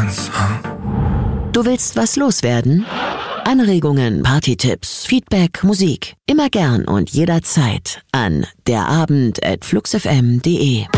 Dance. Du willst was loswerden? Anregungen, Partytipps, Feedback, Musik. Immer gern und jederzeit an derabend@fluxfm.de.